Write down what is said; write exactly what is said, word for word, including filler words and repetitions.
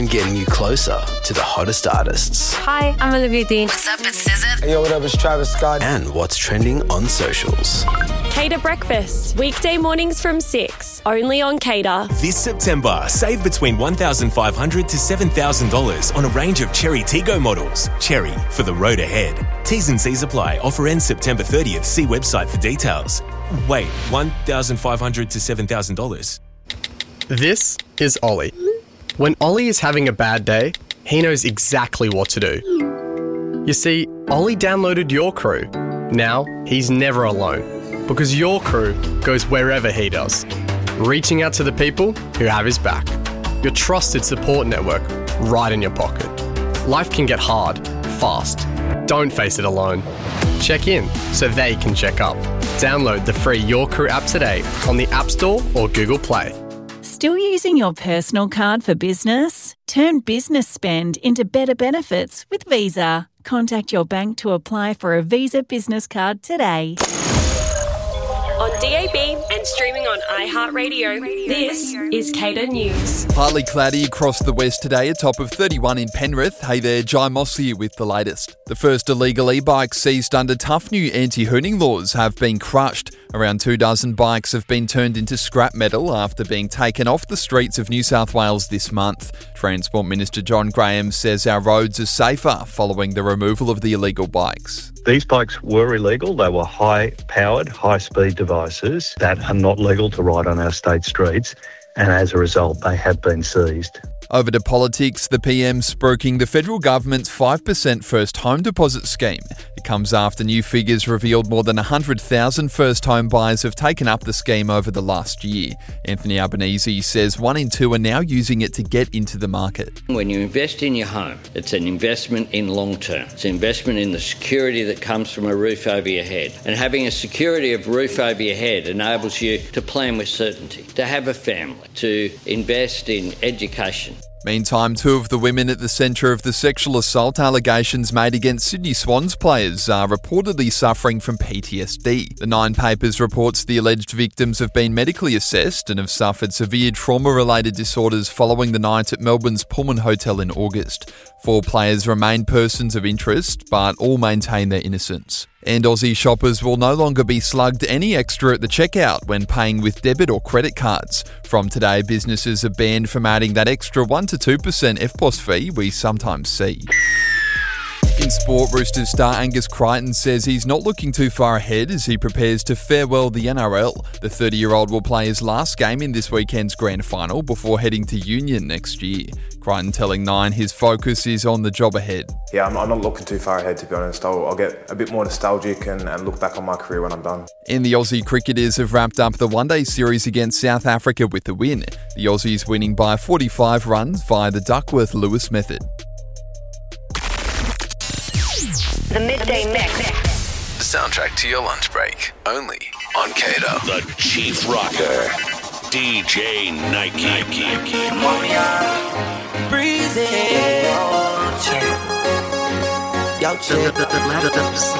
Getting you closer to the hottest artists. Hi, I'm Olivia Dean. What's up, it's S Z A. Hey, yo, what up, it's Travis Scott. And what's trending on socials. Cater Breakfast, weekday mornings from six, only on Cater. This September, save between one thousand five hundred dollars to seven thousand dollars on a range of Cherry Tiggo models. Cherry, for the road ahead. T's and C's apply. Offer ends September thirtieth. See website for details. Wait, one thousand five hundred dollars to seven thousand dollars? This is Ollie. When Ollie is having a bad day, he knows exactly what to do. You see, Ollie downloaded Your Crew. Now, he's never alone, because Your Crew goes wherever he does, reaching out to the people who have his back. Your trusted support network right in your pocket. Life can get hard, fast. Don't face it alone. Check in so they can check up. Download the free Your Crew app today on the App Store or Google Play. Still using your personal card for business? Turn business spend into better benefits with Visa. Contact your bank to apply for a Visa business card today. On D A B and streaming on iHeartRadio, this is Cater News. Partly cloudy across the west today, a top of thirty-one in Penrith. Hey there, Jai Moss here with the latest. The first illegal e-bikes seized under tough new anti-hooning laws have been crushed. Around two dozen bikes have been turned into scrap metal after being taken off the streets of New South Wales this month. Transport Minister John Graham says our roads are safer following the removal of the illegal bikes. These bikes were illegal. They were high-powered, high-speed devices that are not legal to ride on our state streets, and as a result, they have been seized. Over to politics, the P M spruiking the federal government's five percent first home deposit scheme. It comes after new figures revealed more than one hundred thousand first home buyers have taken up the scheme over the last year. Anthony Albanese says one in two are now using it to get into the market. When you invest in your home, it's an investment in long term. It's an investment in the security that comes from a roof over your head. And having a security of roof over your head enables you to plan with certainty, to have a family, to invest in education. Meantime, two of the women at the centre of the sexual assault allegations made against Sydney Swans players are reportedly suffering from P T S D. The Nine Papers reports the alleged victims have been medically assessed and have suffered severe trauma-related disorders following the night at Melbourne's Pullman Hotel in August. Four players remain persons of interest, but all maintain their innocence. And Aussie shoppers will no longer be slugged any extra at the checkout when paying with debit or credit cards. From today, businesses are banned from adding that extra one to two percent F P O S fee we sometimes see. In sport, Roosters star Angus Crichton says he's not looking too far ahead as he prepares to farewell the N R L. The thirty-year-old will play his last game in this weekend's grand final before heading to Union next year. Crichton telling Nine his focus is on the job ahead. Yeah, I'm, I'm not looking too far ahead, to be honest. I'll, I'll get a bit more nostalgic and, and look back on my career when I'm done. And the Aussie cricketers have wrapped up the one-day series against South Africa with the win. The Aussies winning by forty-five runs via the Duckworth-Lewis method. The Midday Mix. The soundtrack to your lunch break, only on Cater. The Chief Rocker, D J Nike. Nike. Breathing. Yo, chick.